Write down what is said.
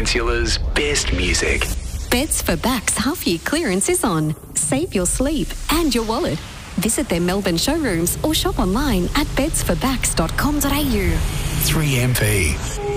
Peninsula's best music. Beds for Backs half-year clearance is on. Save your sleep and your wallet. Visit their Melbourne showrooms or shop online at bedsforbacks.com.au. 3MP.